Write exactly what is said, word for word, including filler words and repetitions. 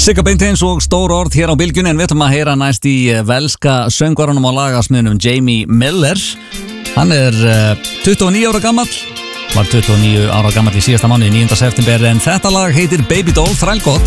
Sigga Beinteins og stór orð hér á bylgjunni, en við ætlum að heyra næst í velska söngvaranum á lagasmiðnum Jamie Miller. Hann er uh, tuttugu og níu ára gamall, var tuttugu og níu ára gamall í síðasta mánuði, níunda september, en þetta lag heitir Baby Doll, þrælgott.